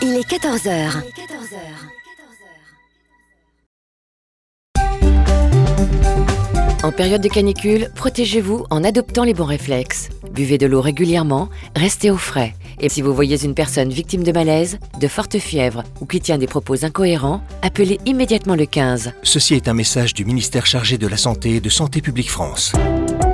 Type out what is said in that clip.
Il est 14 heures. En période de canicule, protégez-vous en adoptant les bons réflexes. Buvez de l'eau régulièrement, restez au frais. Et si vous voyez une personne victime de malaise, de forte fièvre ou qui tient des propos incohérents, appelez immédiatement le 15. Ceci est un message du ministère chargé de la Santé et de Santé publique France.